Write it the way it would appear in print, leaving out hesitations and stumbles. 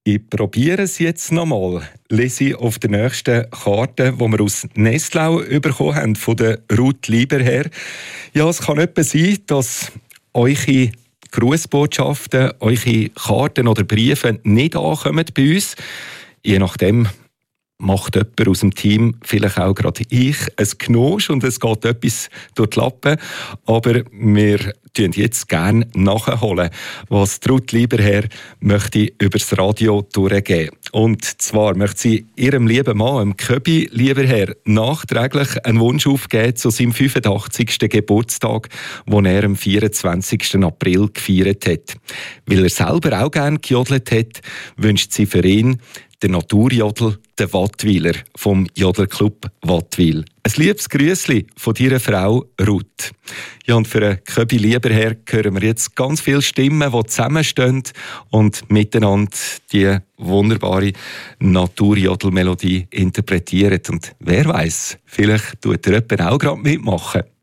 Ich probiere es jetzt nochmal. Lese ich auf der nächsten Karte, die wir aus Nestlau bekommen haben, von der Ruth Lieberherr. Ja, es kann etwa sein, dass eure Grußbotschaften, eure Karten oder Briefe nicht ankommen bei uns. Je nachdem macht jemand aus dem Team, vielleicht auch gerade ich, ein Gnosch und es geht etwas durch die Lappen. Aber wir tun jetzt gerne nachholen, was Ruth Lieberherr möchte über das Radio durchgeben. Und zwar möchte sie ihrem lieben Mann, Köbi Lieberherr, nachträglich einen Wunsch aufgeben zu seinem 85. Geburtstag, den er am 24. April gefeiert hat. Weil er selber auch gerne gejodelt hat, wünscht sie für ihn der Naturjodel, der Wattwiler vom Jodelclub Wattwil. Ein liebes Grüßli von deiner Frau Ruth. Ja, und für einen Köbi Lieberherr hören wir jetzt ganz viele Stimmen, die zusammenstehen und miteinander die wunderbare Naturjodelmelodie interpretieren. Und wer weiß, vielleicht tut er jemand auch gerade mitmachen.